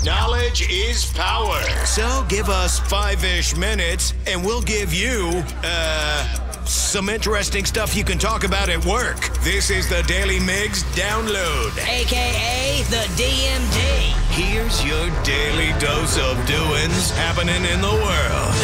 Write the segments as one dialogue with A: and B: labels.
A: Knowledge is power. So give us 5-ish minutes and we'll give you, some interesting stuff you can talk about at work. This is the Daily Migs Download.
B: AKA the DMD.
A: Here's your daily dose of doings happening in the world.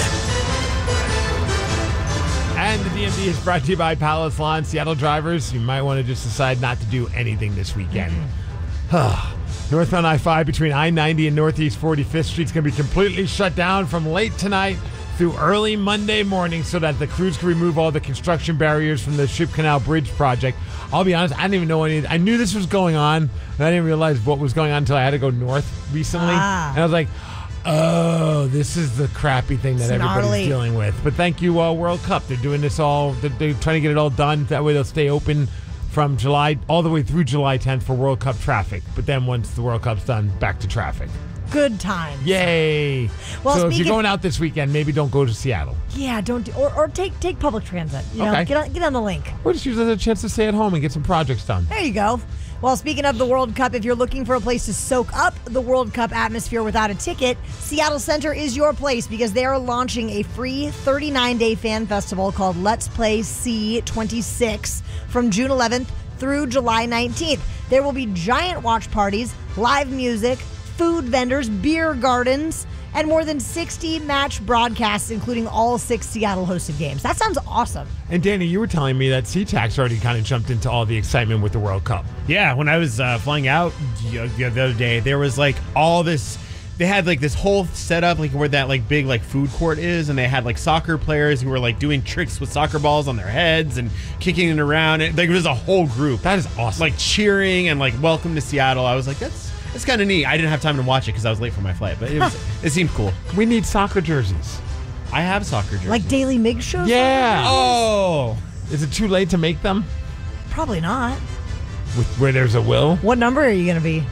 C: And the DMD is brought to you by Palace Lawn. Seattle drivers, you might want to just decide not to do anything this weekend. Northbound I-5 between I-90 and Northeast 45th Street is going to be completely shut down from late tonight through early Monday morning so that the crews can remove all the construction barriers from the Ship Canal Bridge project. I'll be honest, I didn't even know I knew this was going on, and I didn't realize what was going on until I had to go north recently. And I was like, oh, this is the crappy thing that everybody's dealing with. But thank you, World Cup. They're doing this all, they're trying to get it all done. That way they'll stay open from July all the way through July 10th for World Cup traffic. But then once the World Cup's done, back to traffic.
D: Good times.
C: Yay.
D: Well,
C: so if you're going out this weekend, maybe don't go to Seattle.
D: Yeah, don't do, or take public transit. You know, get on the link.
C: Or just use it as a chance to stay at home and get some projects done.
D: There you go. Well, speaking of the World Cup, if you're looking for a place to soak up the World Cup atmosphere without a ticket, Seattle Center is your place because they are launching a free 39-day fan festival called Let's Play C26 from June 11th through July 19th. There will be giant watch parties, live music, food vendors, beer gardens, and more than 60 match broadcasts, including all 6 Seattle-hosted games. That sounds awesome.
C: And Danny, you were telling me that SeaTac already kind of jumped into all the excitement with the World Cup.
E: Yeah, when I was flying out the other day, there was like all this. They had like this whole setup, like where that like big like food court is, and they had like soccer players who were like doing tricks with soccer balls on their heads and kicking it around. Like, there was a whole group.
C: That is awesome.
E: Like cheering and like welcome to Seattle. I was like, it's kind of neat. I didn't have time to watch it because I was late for my flight, but it seemed cool.
C: We need soccer jerseys.
E: I have soccer jerseys.
D: Like Daily Mig shows?
C: Yeah.
E: Oh.
C: Is it too late to make them?
D: Probably not.
C: Where there's a will?
D: What number are you going to be?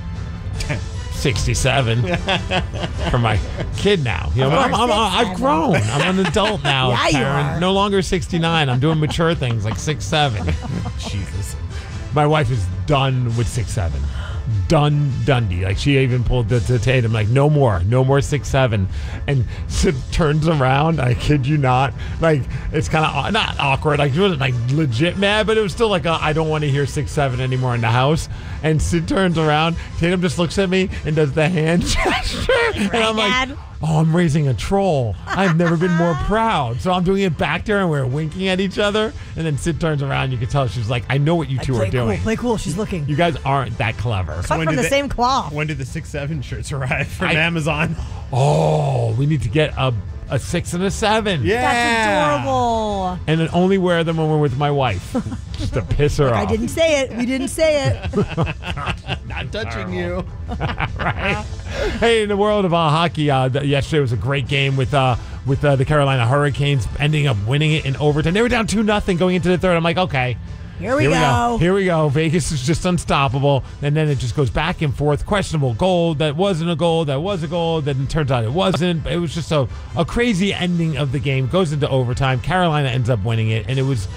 C: 67 for my kid now. You know, I've grown. I'm an adult now.
D: Yeah,
C: Karen.
D: you are.
C: No longer 69. I'm doing mature things like 6'7".
E: Jesus.
C: My wife is done with 6'7". Done Dundee. Like, she even pulled the Tatum, like, no more 6'7". And Sid turns around, I kid you not, like, it's kind of not awkward, like, she wasn't like legit mad, but it was still like I don't want to hear 6'7" anymore in the house. And Sid turns around, Tatum just looks at me and does the hand gesture, and I'm like, oh, I'm raising a troll. I've never been more proud. So I'm doing it back there, and we're winking at each other. And then Sid turns around. You can tell she's like, I know what you two are doing.
D: Play cool. She's looking.
C: You guys aren't that clever.
D: Cut from the same cloth.
E: When did the 6'7" shirts arrive from Amazon?
C: Oh, we need to get a 6 and a 7.
E: Yeah.
D: That's adorable.
C: And then only wear them when we're with my wife. Just to piss her off.
D: I didn't say it. We didn't say it.
E: Not touching you.
C: Right. Hey, in the world of hockey, yesterday was a great game with the Carolina Hurricanes ending up winning it in overtime. They were down 2-0 going into the third. I'm like, okay.
D: Here we go.
C: Here we go. Vegas is just unstoppable. And then it just goes back and forth. Questionable goal. That wasn't a goal. That was a goal. Then it turns out it wasn't. It was just a crazy ending of the game. Goes into overtime. Carolina ends up winning it. And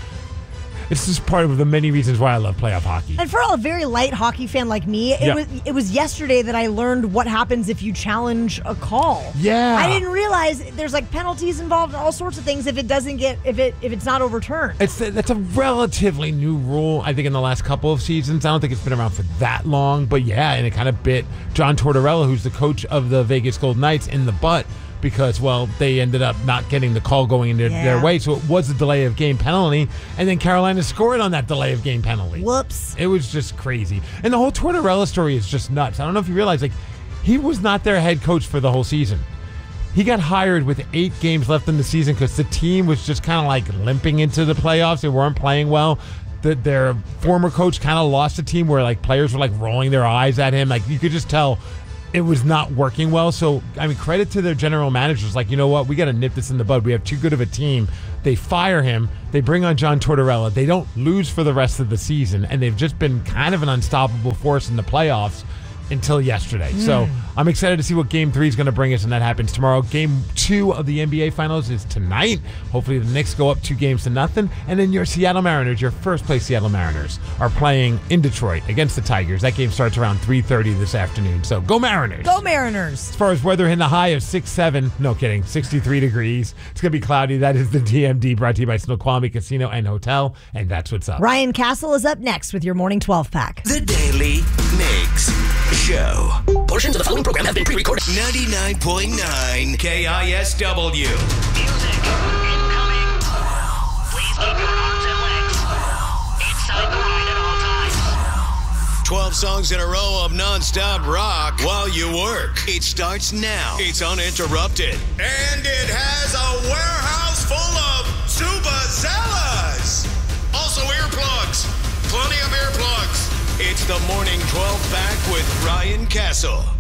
C: it's just part of the many reasons why I love playoff hockey.
D: And for a very light hockey fan like me, it was yesterday that I learned what happens if you challenge a call.
C: Yeah.
D: I didn't realize there's like penalties involved and all sorts of things if it's not overturned.
C: That's a relatively new rule, I think, in the last couple of seasons. I don't think it's been around for that long, but yeah, and it kind of bit John Tortorella, who's the coach of the Vegas Golden Knights, in the butt. Because, well, they ended up not getting the call going their way, so it was a delay of game penalty, and then Carolina scored on that delay of game penalty.
D: Whoops.
C: It was just crazy. And the whole Tortorella story is just nuts. I don't know if you realize, like, he was not their head coach for the whole season. He got hired with 8 games left in the season because the team was just kind of like limping into the playoffs. They weren't playing well. Their former coach kind of lost the team where, like, players were, like, rolling their eyes at him. Like, you could just tell it was not working well. So, I mean, credit to their general managers. Like, you know what? We got to nip this in the bud. We have too good of a team. They fire him. They bring on John Tortorella. They don't lose for the rest of the season. And they've just been kind of an unstoppable force in the playoffs. until yesterday. So I'm excited to see what Game 3 is going to bring us, and that happens tomorrow. Game 2 of the NBA Finals is tonight. Hopefully the Knicks go up 2-0, and then your Seattle Mariners, your first-place Seattle Mariners, are playing in Detroit against the Tigers. That game starts around 3:30 this afternoon. So go Mariners!
D: Go Mariners!
C: As far as weather, in the high of 63 degrees. It's going to be cloudy. That is the DMD, brought to you by Snoqualmie Casino and Hotel, and that's what's up.
D: Ryan Castle is up next with your morning 12-pack.
A: The Daily Migs Show.
B: Portions of the following program have been pre-recorded.
A: 99.9 KISW.
F: Music incoming. Please keep your arms and legs inside the ride at all times.
A: 12 songs in a row of non-stop rock while you work. It starts now. It's uninterrupted. And it has a warehouse full of Zubazellas. Also earplugs. Plenty of earplugs. It's the Morning 12-pack with Ryan Castle.